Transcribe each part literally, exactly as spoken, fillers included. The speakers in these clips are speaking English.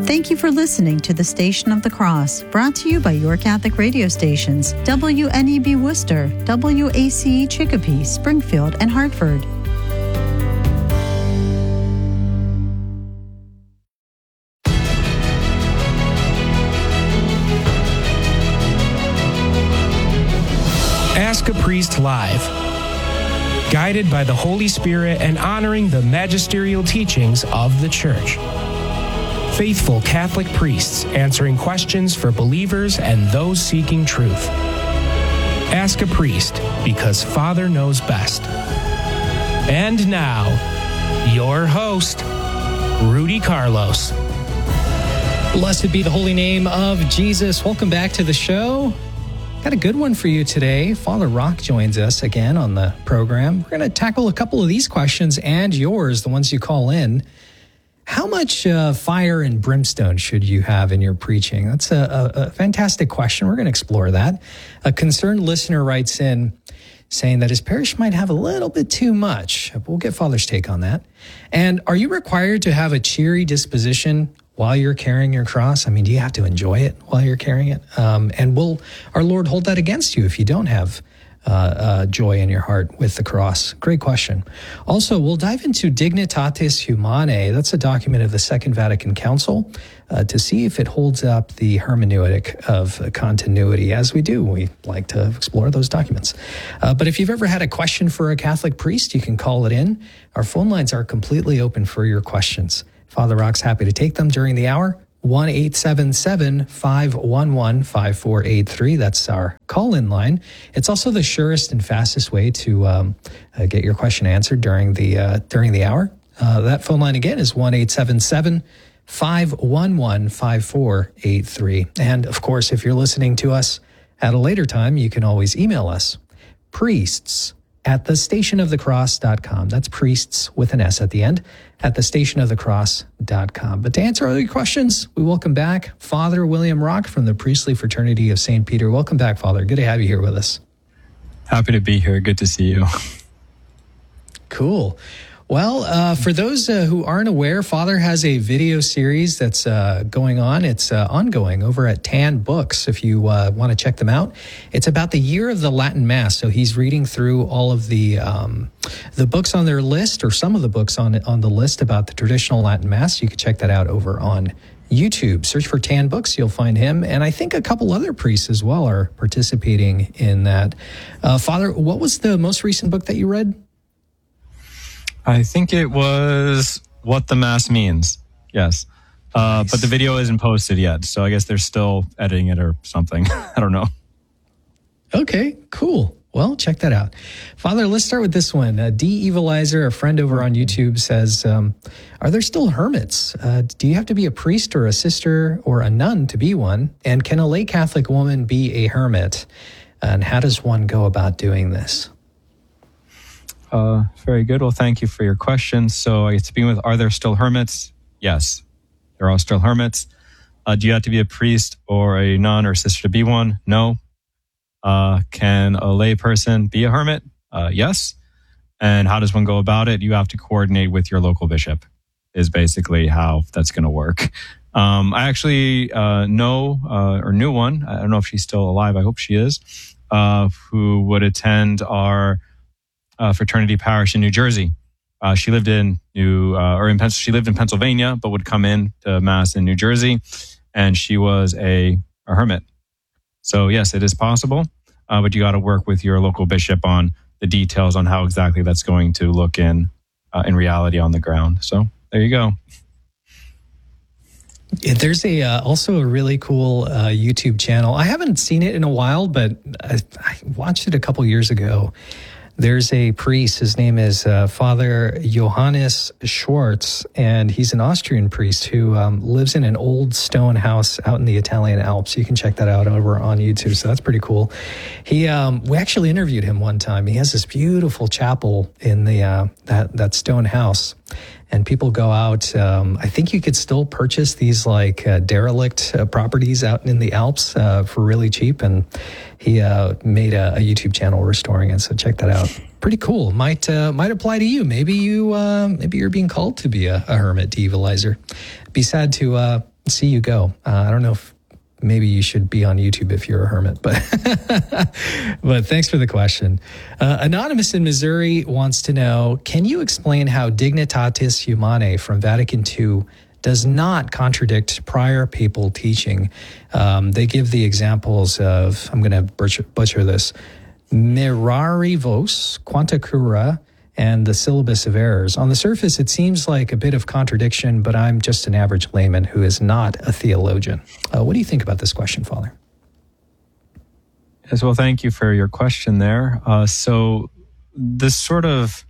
Thank you for listening to the Station of the Cross, brought to you by your Catholic radio stations, W N E B Worcester, W A C E Chicopee, Springfield, and Hartford. Ask a Priest Live. Guided by the Holy Spirit and honoring the magisterial teachings of the Church. Faithful Catholic priests answering questions for believers and those seeking truth. Ask a Priest, because Father knows best. And now, your host, Rudy Carlos. Blessed be the holy name of Jesus. Welcome back to the show. Got a good one for you today. Father Rock joins us again on the program. We're going to tackle a couple of these questions and yours, the ones you call in. How much uh, fire and brimstone should you have in your preaching? That's a, a, a fantastic question. We're going to explore that. A concerned listener writes in saying that his parish might have a little bit too much. We'll get Father's take on that. And are you required to have a cheery disposition while you're carrying your cross? I mean, do you have to enjoy it while you're carrying it? Um, and will our Lord hold that against you if you don't have uh, uh, joy in your heart with the cross? Great question. Also, we'll dive into Dignitatis Humanae. That's a document of the Second Vatican Council uh, to see if it holds up the hermeneutic of continuity. As we do, we like to explore those documents. Uh, but if you've ever had a question for a Catholic priest, you can call it in. Our phone lines are completely open for your questions. Father Rock's happy to take them during the hour. one eight seven seven, five one one, five four eight three. That's our call-in line. It's also the surest and fastest way to um, uh, get your question answered during the uh, during the hour. Uh, that phone line again is one eight seven seven, five one one, five four eight three. And of course, if you're listening to us at a later time, you can always email us, priests at the station of the cross dot com. That's priests with an S at the end, at the station of the cross dot com. But to answer all your questions, we welcome back Father William Rock from the Priestly Fraternity of Saint Peter. Welcome back, Father. Good to have you here with us. Happy to be here. Good to see you. Cool. Well, uh, for those uh, who aren't aware, Father has a video series that's uh, going on. It's uh, ongoing over at Tan Books, if you uh, want to check them out. It's about the year of the Latin Mass. So he's reading through all of the um, the books on their list, or some of the books on on the list about the traditional Latin Mass. You can check that out over on YouTube. Search for Tan Books. You'll find him. And I think a couple other priests as well are participating in that. Uh, Father, what was the most recent book that you read? I think it was What the Mass Means. Yes. Uh, nice. But the video isn't posted yet, so I guess they're still editing it or something. I don't know. Okay, cool. Well, check that out. Father, let's start with this one. Uh, D. Evilizer, a friend over on YouTube, says, um, are there still hermits? Uh, do you have to be a priest or a sister or a nun to be one? And can a lay Catholic woman be a hermit? And how does one go about doing this? Uh, very good. Well, thank you for your question. So I get to begin with, are there still hermits? Yes, there are still hermits. Uh, do you have to be a priest or a nun or sister to be one? No. Uh, can a lay person be a hermit? Uh, yes. And how does one go about it? You have to coordinate with your local bishop, is basically how that's going to work. Um, I actually uh, know uh, or knew one. I don't know if she's still alive. I hope she is. Uh, who would attend our Uh, fraternity parish in New Jersey. Uh, she lived in New uh, or in Pen- she lived in Pennsylvania, but would come in to Mass in New Jersey, and she was a, a hermit. So yes, it is possible, uh, but you got to work with your local bishop on the details on how exactly that's going to look in uh, in reality on the ground. So there you go. There's a uh, also a really cool uh, YouTube channel. I haven't seen it in a while, but I, I watched it a couple years ago. There's a priest, his name is uh, Father Johannes Schwartz, and he's an Austrian priest who um, lives in an old stone house out in the Italian Alps. You can check that out over on YouTube, so that's pretty cool. He, um, we actually interviewed him one time. He has this beautiful chapel in the uh, that, that stone house, and people go out. Um, I think you could still purchase these like uh, derelict uh, properties out in the Alps uh, for really cheap, and he uh, made a, a YouTube channel restoring it. So check that out. Pretty cool. Might uh, might apply to you. Maybe you uh, maybe you're being called to be a, a hermit, Evilizer. Be sad to uh, see you go. Uh, I don't know if maybe you should be on YouTube if you're a hermit, but but thanks for the question. Uh, Anonymous in Missouri wants to know, can you explain how Dignitatis Humanae from Vatican Two does not contradict prior papal teaching? Um, they give the examples of, I'm going to butcher, butcher this, Mirari Vos, Quanta Cura, and the Syllabus of Errors. On the surface, it seems like a bit of contradiction, but I'm just an average layman who is not a theologian. Uh, what do you think about this question, Father? Yes, well, thank you for your question there. Uh, so this sort of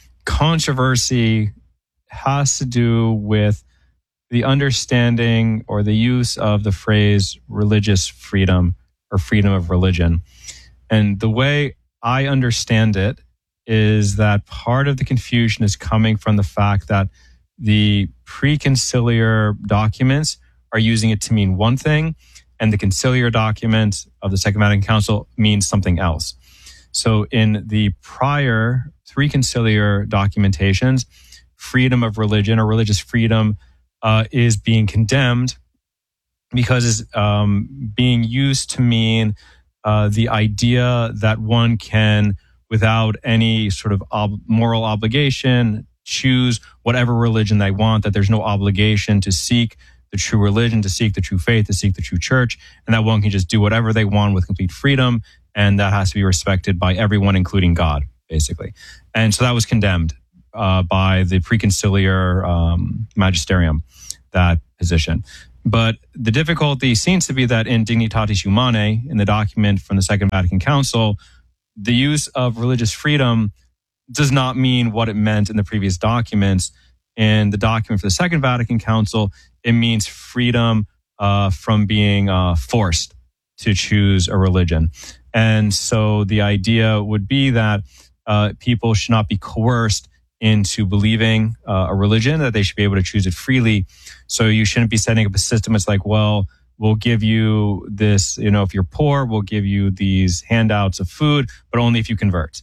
controversy has to do with the understanding or the use of the phrase religious freedom or freedom of religion. And the way I understand it is that part of the confusion is coming from the fact that the pre-conciliar documents are using it to mean one thing, and the conciliar document of the Second Vatican Council means something else. So in the prior three conciliar documentations, freedom of religion or religious freedom uh, is being condemned because it's um, being used to mean uh, the idea that one can, without any sort of ob- moral obligation, choose whatever religion they want, that there's no obligation to seek the true religion, to seek the true faith, to seek the true church, and that one can just do whatever they want with complete freedom, and that has to be respected by everyone, including God, basically. And so that was condemned uh, by the preconciliar um, magisterium, that position. But the difficulty seems to be that in Dignitatis Humanae, in the document from the Second Vatican Council, the use of religious freedom does not mean what it meant in the previous documents. In the document for the Second Vatican Council, it means freedom uh, from being uh, forced to choose a religion. And so the idea would be that uh, people should not be coerced into believing uh, a religion, that they should be able to choose it freely. So you shouldn't be setting up a system. It's like, well, we'll give you this, you know, if you're poor, we'll give you these handouts of food, but only if you convert.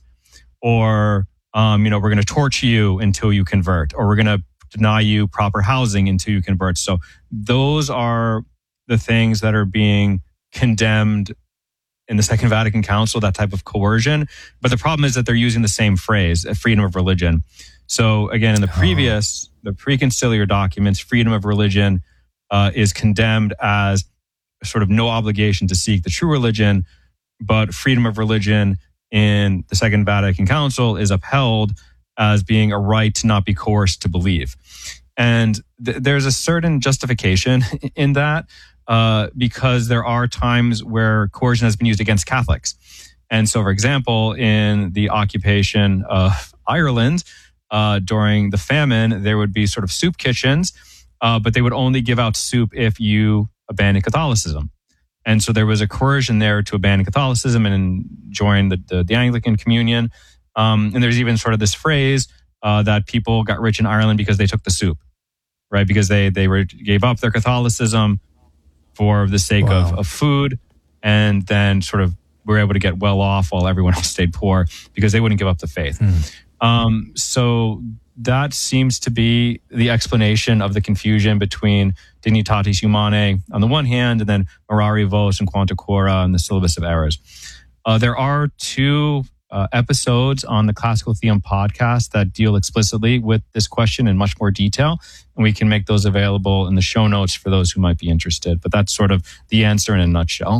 Or, um, you know, we're going to torture you until you convert, or we're going to deny you proper housing until you convert. So those are the things that are being condemned in the Second Vatican Council, that type of coercion. But the problem is that they're using the same phrase, freedom of religion. So again, in the previous, oh. the preconciliar documents, freedom of religion Uh, is condemned as sort of no obligation to seek the true religion, but freedom of religion in the Second Vatican Council is upheld as being a right to not be coerced to believe. And th- there's a certain justification in that uh, because there are times where coercion has been used against Catholics. And so, for example, in the occupation of Ireland uh, during the famine, there would be sort of soup kitchens, Uh, but they would only give out soup if you abandoned Catholicism. And so there was a coercion there to abandon Catholicism and join the, the, the Anglican communion. Um, and there's even sort of this phrase uh, that people got rich in Ireland because they took the soup, right? Because they, they were, gave up their Catholicism for the sake wow. of, of food, and then sort of were able to get well off while everyone else stayed poor because they wouldn't give up the faith. Hmm. Um, so that seems to be the explanation of the confusion between Dignitatis Humanae on the one hand, and then Mirari Vos and Quanta Cura and the Syllabus of Errors. Uh, there are two uh, episodes on the Classical Theum podcast that deal explicitly with this question in much more detail, and we can make those available in the show notes for those who might be interested. But that's sort of the answer in a nutshell.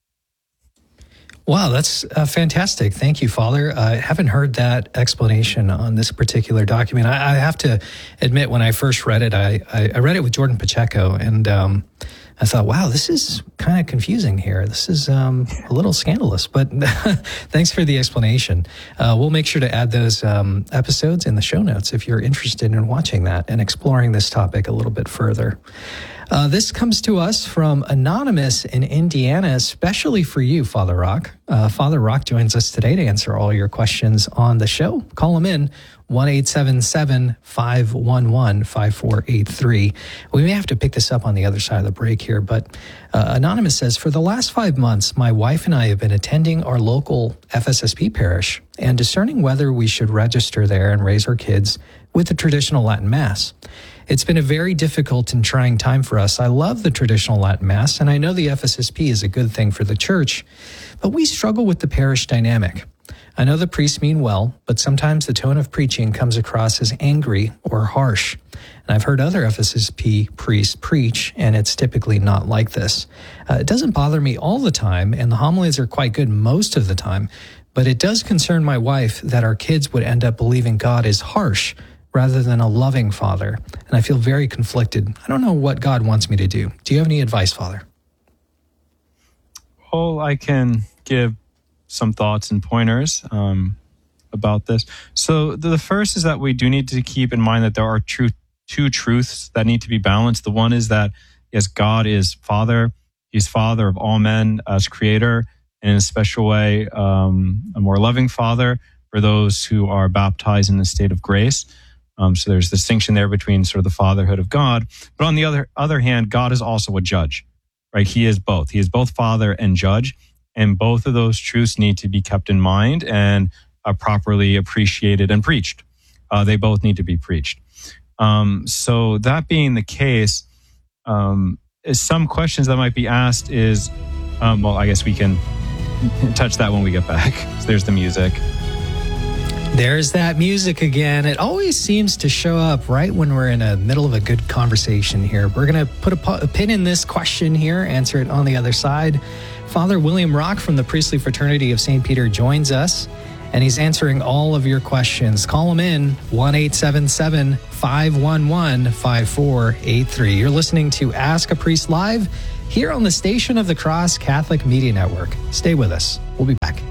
Wow, that's uh, fantastic. Thank you, Father. I haven't heard that explanation on this particular document. I, I have to admit, when I first read it, I, I, I read it with Jordan Pacheco, and um, I thought, wow, this is kind of confusing here. This is um, a little scandalous, but thanks for the explanation. Uh, we'll make sure to add those um, episodes in the show notes if you're interested in watching that and exploring this topic a little bit further. Uh, this comes to us from Anonymous in Indiana, especially for you, Father Rock. Uh, Father Rock joins us today to answer all your questions on the show. Call him in, one eight seven seven, five one one, five four eight three. We may have to pick this up on the other side of the break here, but uh, Anonymous says, for the last five months, my wife and I have been attending our local F S S P parish and discerning whether we should register there and raise our kids with the traditional Latin Mass. It's been a very difficult and trying time for us. I love the traditional Latin Mass, and I know the F S S P is a good thing for the church, but we struggle with the parish dynamic. I know the priests mean well, but sometimes the tone of preaching comes across as angry or harsh. And I've heard other F S S P priests preach, and it's typically not like this. Uh, it doesn't bother me all the time, and the homilies are quite good most of the time, but it does concern my wife that our kids would end up believing God is harsh rather than a loving Father. And I feel very conflicted. I don't know what God wants me to do. Do you have any advice, Father? Well, I can give some thoughts and pointers um, about this. So the first is that we do need to keep in mind that there are true, two truths that need to be balanced. The one is that, yes, God is Father. He's Father of all men as Creator, and in a special way, um, a more loving Father for those who are baptized in the state of grace. Um, so there's distinction there between sort of the fatherhood of God. But on the other other hand, God is also a judge, right? He is both. He is both Father and judge. And both of those truths need to be kept in mind and uh, properly appreciated and preached. Uh, they both need to be preached. Um, so that being the case, um, some questions that might be asked is, um, well, I guess we can touch that when we get back. So there's the music. There's that music again. It always seems to show up right when we're in the middle of a good conversation here. We're going to put a, a pin in this question here, answer it on the other side. Father William Rock from the Priestly Fraternity of Saint Peter joins us, and he's answering all of your questions. Call him in, one eight seven seven, five one one, five four eight three. You're listening to Ask a Priest Live here on the Station of the Cross Catholic Media Network. Stay with us. We'll be back.